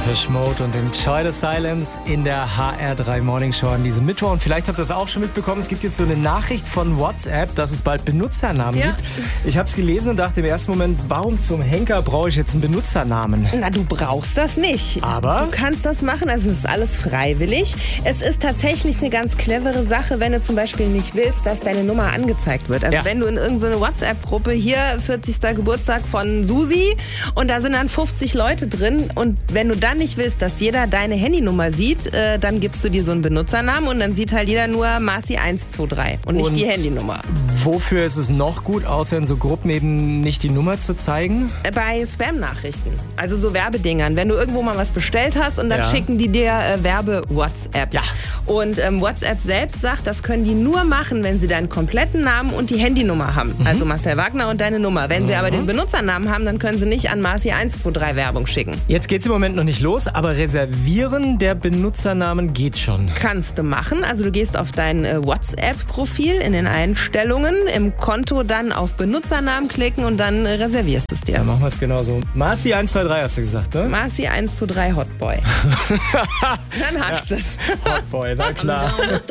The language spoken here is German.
Depeche Mode und Enjoy the Silence in der HR3 Morning Show an diesem Mittwoch. Und vielleicht habt ihr das auch schon mitbekommen, es gibt jetzt so eine Nachricht von WhatsApp, dass es bald Benutzernamen gibt. Ich habe es gelesen und dachte im ersten Moment, warum zum Henker brauche ich jetzt einen Benutzernamen? Na, du brauchst das nicht. Aber? Du kannst das machen, also es ist alles freiwillig. Es ist tatsächlich eine ganz clevere Sache, wenn du zum Beispiel nicht willst, dass deine Nummer angezeigt wird. Also wenn du in irgendeine WhatsApp-Gruppe, hier 40. Geburtstag von Susi und da sind dann 50 Leute drin und wenn du dann nicht willst, dass jeder deine Handynummer sieht, dann gibst du dir so einen Benutzernamen und dann sieht halt jeder nur Marci123 und nicht die Handynummer. Wofür ist es noch gut, außer in so Gruppen eben nicht die Nummer zu zeigen? Bei Spam-Nachrichten, also so Werbedingern. Wenn du irgendwo mal was bestellt hast und dann schicken die dir Werbe-WhatsApp. Ja. Und WhatsApp selbst sagt, das können die nur machen, wenn sie deinen kompletten Namen und die Handynummer haben. Also Marcel Wagner und deine Nummer. Wenn sie aber den Benutzernamen haben, dann können sie nicht an Marci123 Werbung schicken. Jetzt geht's im Moment noch nicht los, aber reservieren der Benutzernamen geht schon. Kannst du machen. Also du gehst auf dein WhatsApp-Profil in den Einstellungen, im Konto dann auf Benutzernamen klicken und dann reservierst es dir. Dann machen wir es genauso. Marci123 hast du gesagt, ne? Marci123 Hotboy. Dann hast du es. Hotboy, na klar.